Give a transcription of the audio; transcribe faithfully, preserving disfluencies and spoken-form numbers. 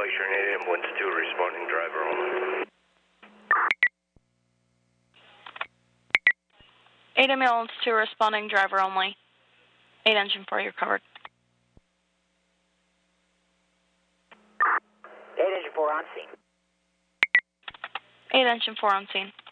Glacier eight ambulance two responding driver only. eight ambulance two responding driver only. eight engine four, you're covered. eight engine four on scene. eight engine four on scene.